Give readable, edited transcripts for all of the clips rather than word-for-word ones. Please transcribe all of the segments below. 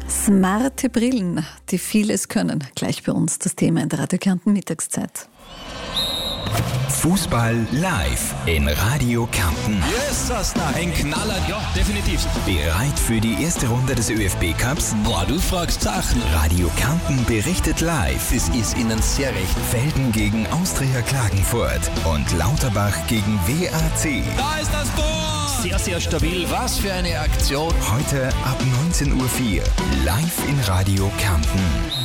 Smarte Brillen, die vieles können. Gleich bei uns das Thema in der Radio Kärnten Mittagszeit. Fußball live in Radio Kärnten. Yes, ein Knaller, ja, definitiv. Bereit für die erste Runde des ÖFB-Cups? Boah, du fragst Sachen. Radio Kärnten berichtet live. Das ist Ihnen sehr recht. Felden gegen Austria Klagenfurt und Lauterbach gegen WAC. Da ist das Tor! Sehr, sehr stabil. Was für eine Aktion. Heute ab 19:04 Uhr live in Radio Kärnten.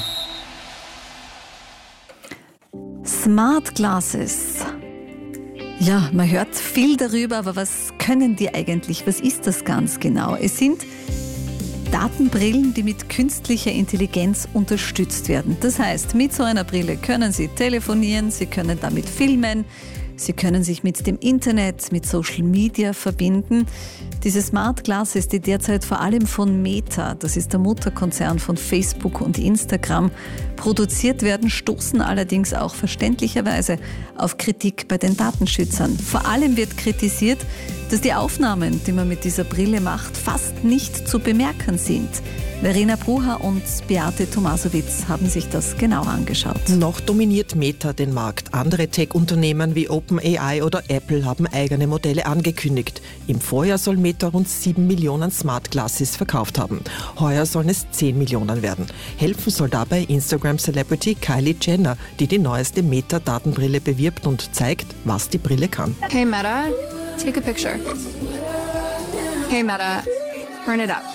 Smart Glasses. Ja, man hört viel darüber, aber was können die eigentlich? Was ist das ganz genau? Es sind Datenbrillen, die mit künstlicher Intelligenz unterstützt werden. Das heißt, mit so einer Brille können Sie telefonieren, Sie können damit filmen, Sie können sich mit dem Internet, mit Social Media verbinden. Diese Smart Glasses, die derzeit vor allem von Meta, das ist der Mutterkonzern von Facebook und Instagram, produziert werden, stoßen allerdings auch verständlicherweise auf Kritik bei den Datenschützern. Vor allem wird kritisiert, dass die Aufnahmen, die man mit dieser Brille macht, fast nicht zu bemerken sind. Verena Brucher und Beate Tomasowitz haben sich das genauer angeschaut. Noch dominiert Meta den Markt. Andere Tech-Unternehmen wie OpenAI oder Apple haben eigene Modelle angekündigt. Im Vorjahr soll Meta rund 7 Millionen Smart Glasses verkauft haben. Heuer sollen es 10 Millionen werden. Helfen soll dabei Instagram-Celebrity Kylie Jenner, die die neueste Meta-Datenbrille bewirbt und zeigt, was die Brille kann. Hey Meta, take a picture. Hey Meta, turn it up.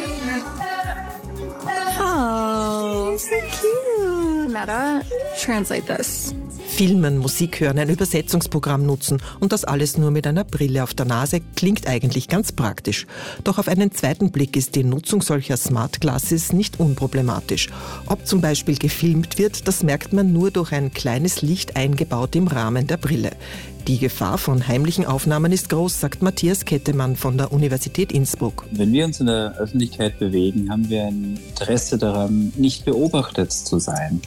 Oh, so cute. Meta, translate this. Filmen, Musik hören, ein Übersetzungsprogramm nutzen und das alles nur mit einer Brille auf der Nase klingt eigentlich ganz praktisch. Doch auf einen zweiten Blick ist die Nutzung solcher Smart Glasses nicht unproblematisch. Ob zum Beispiel gefilmt wird, das merkt man nur durch ein kleines Licht eingebaut im Rahmen der Brille. Die Gefahr von heimlichen Aufnahmen ist groß, sagt Matthias Kettemann von der Universität Innsbruck. Wenn wir uns in der Öffentlichkeit bewegen, haben wir ein Interesse daran, nicht beobachtet zu sein.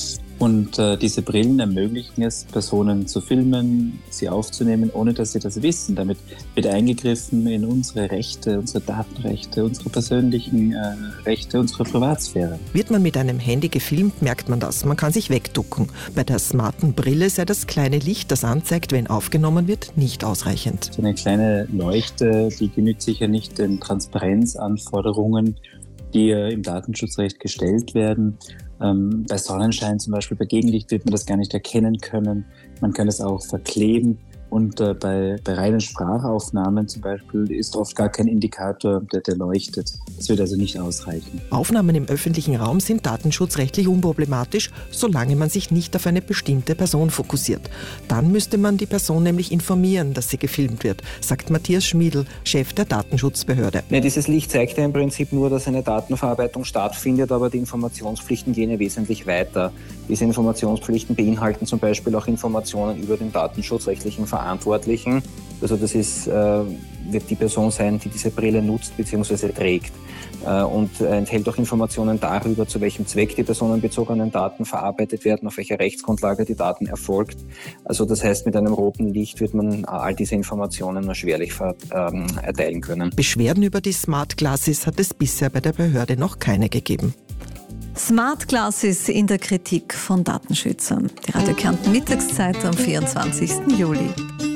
Und diese Brillen ermöglichen es, Personen zu filmen, sie aufzunehmen, ohne dass sie das wissen. Damit wird eingegriffen in unsere Rechte, unsere Datenrechte, unsere persönlichen Rechte, unsere Privatsphäre. Wird man mit einem Handy gefilmt, merkt man das. Man kann sich wegducken. Bei der smarten Brille sei das kleine Licht, das anzeigt, wenn aufgenommen wird, nicht ausreichend. So eine kleine Leuchte, die genügt sicher nicht den Transparenzanforderungen, die im Datenschutzrecht gestellt werden. Bei Sonnenschein zum Beispiel, bei Gegenlicht wird man das gar nicht erkennen können. Man kann es auch verkleben. Und bei reinen Sprachaufnahmen zum Beispiel ist oft gar kein Indikator, der leuchtet. Das wird also nicht ausreichen. Aufnahmen im öffentlichen Raum sind datenschutzrechtlich unproblematisch, solange man sich nicht auf eine bestimmte Person fokussiert. Dann müsste man die Person nämlich informieren, dass sie gefilmt wird, sagt Matthias Schmiedl, Chef der Datenschutzbehörde. Ja, dieses Licht zeigt ja im Prinzip nur, dass eine Datenverarbeitung stattfindet, aber die Informationspflichten gehen ja wesentlich weiter. Diese Informationspflichten beinhalten zum Beispiel auch Informationen über den datenschutzrechtlichen Verantwortlichen. Also das wird die Person sein, die diese Brille nutzt bzw. trägt. Und enthält auch Informationen darüber, zu welchem Zweck die personenbezogenen Daten verarbeitet werden, auf welcher Rechtsgrundlage die Daten erfolgt. Also das heißt, mit einem roten Licht wird man all diese Informationen nur schwerlich erteilen können. Beschwerden über die Smart Glasses hat es bisher bei der Behörde noch keine gegeben. Smart Glasses in der Kritik von Datenschützern. Die Radio Kärnten Mittagszeit am 24. Juli.